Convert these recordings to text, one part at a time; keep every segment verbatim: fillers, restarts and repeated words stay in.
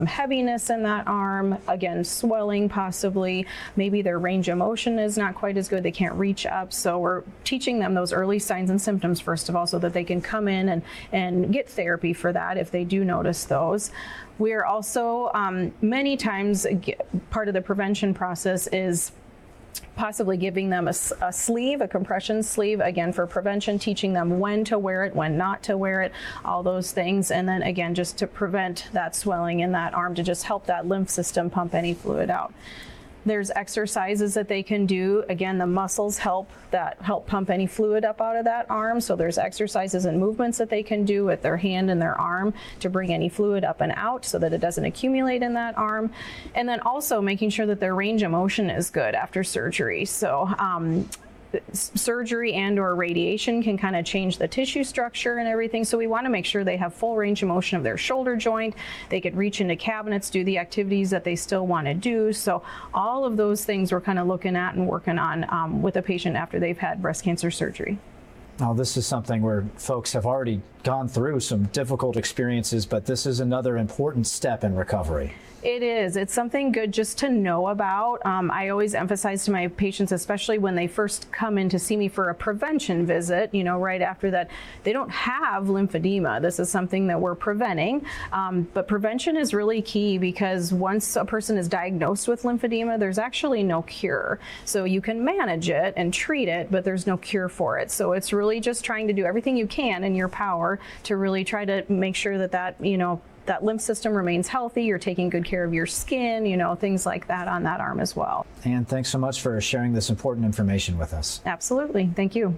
heaviness in that arm, again, swelling possibly, maybe their range of motion is not quite as good, they can't reach up. So we're teaching them those early signs and symptoms first of all, so that they can come in and, and get therapy for that if they do notice those. We're also um, many times part of the prevention process is possibly giving them a, a sleeve, a compression sleeve, again for prevention, teaching them when to wear it, when not to wear it, all those things. And then again, just to prevent that swelling in that arm, to just help that lymph system pump any fluid out. There's exercises that they can do. Again, the muscles help that help pump any fluid up out of that arm. So there's exercises and movements that they can do with their hand and their arm to bring any fluid up and out so that it doesn't accumulate in that arm. And then also making sure that their range of motion is good after surgery. So um, surgery and or radiation can kind of change the tissue structure and everything. So we want to make sure they have full range of motion of their shoulder joint. They could reach into cabinets, do the activities that they still want to do. So all of those things we're kind of looking at and working on um, with a patient after they've had breast cancer surgery. Now, this is something where folks have already gone through some difficult experiences, but this is another important step in recovery. It is. It's something good just to know about. Um, I always emphasize to my patients, especially when they first come in to see me for a prevention visit, you know, right after that, they don't have lymphedema. This is something that we're preventing. Um, but prevention is really key, because once a person is diagnosed with lymphedema, there's actually no cure. So you can manage it and treat it, but there's no cure for it. So it's really just trying to do everything you can in your power to really try to make sure that that, you know, that lymph system remains healthy, you're taking good care of your skin, you know, things like that on that arm as well. And thanks so much for sharing this important information with us. Absolutely. Thank you.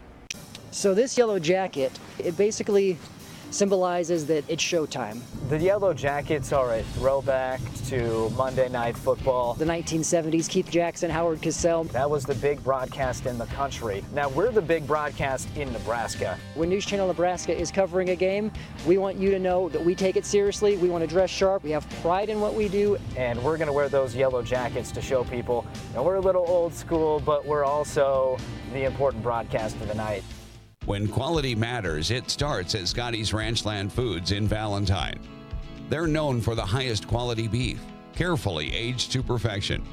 So this yellow jacket, it basically symbolizes that it's showtime. The Yellow Jackets are a throwback to Monday Night Football. The nineteen seventies, Keith Jackson, Howard Cosell. That was the big broadcast in the country. Now we're the big broadcast in Nebraska. When News Channel Nebraska is covering a game, we want you to know that we take it seriously. We want to dress sharp. We have pride in what we do. And we're going to wear those yellow jackets to show people, you know, we're a little old school, but we're also the important broadcast of the night. When quality matters, it starts at Scotty's Ranchland Foods in Valentine. They're known for the highest quality beef, carefully aged to perfection,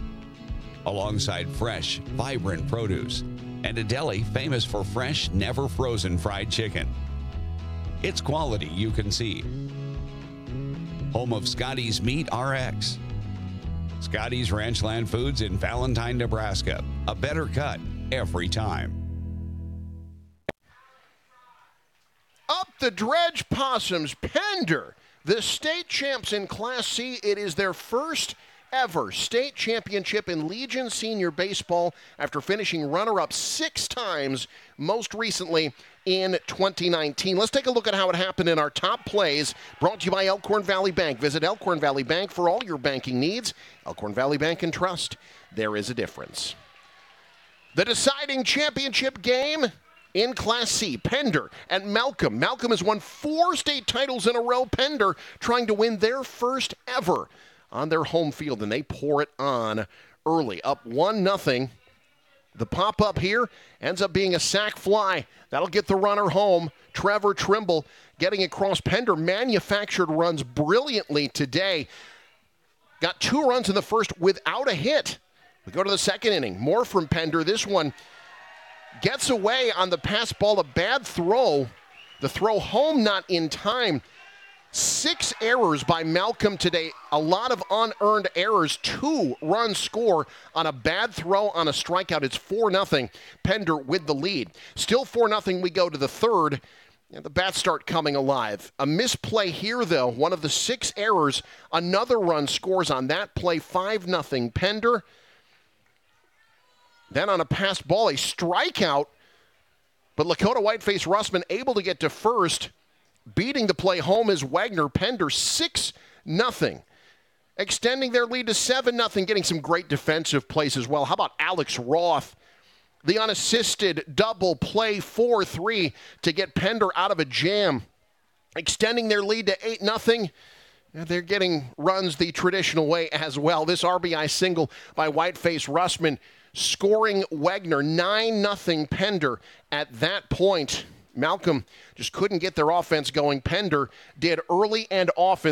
alongside fresh, vibrant produce, and a deli famous for fresh, never frozen fried chicken. It's quality you can see. Home of Scotty's Meat R X. Scotty's Ranchland Foods in Valentine, Nebraska. A better cut every time. Up the Dredge Possums, Pender, the state champs in Class C. It is their first ever state championship in Legion Senior Baseball after finishing runner-up six times, most recently in twenty nineteen. Let's take a look at how it happened in our top plays, brought to you by Elkhorn Valley Bank. Visit Elkhorn Valley Bank for all your banking needs. Elkhorn Valley Bank and Trust. There is a difference. The deciding championship game in Class C, Pender at Malcolm. Malcolm has won four state titles in a row. Pender trying to win their first ever on their home field, and they pour it on early. Up one nothing. The pop-up here ends up being a sac fly. That'll get the runner home. Trevor Trimble getting across. Pender manufactured runs brilliantly today. Got two runs in the first without a hit. We go to the second inning. More from Pender. This one gets away on the pass ball, a bad throw. The throw home not in time. Six errors by Malcolm today. A lot of unearned errors. Two run score on a bad throw on a strikeout. It's four nothing. Pender with the lead. Still four nothing. We go to the third. And the bats start coming alive. A misplay here, though. One of the six errors. Another run scores on that play. five nothing. Pender. Then on a passed ball, a strikeout, but Lakota Whiteface Russman able to get to first. Beating the play home is Wagner. Pender six nothing. Extending their lead to seven nothing, getting some great defensive plays as well. How about Alex Roth? The unassisted double play four three to get Pender out of a jam. Extending their lead to eight nothing. They're getting runs the traditional way as well. This R B I single by Whiteface Russman scoring Wagner. nine nothing Pender at that point. Malcolm just couldn't get their offense going. Pender did early and often.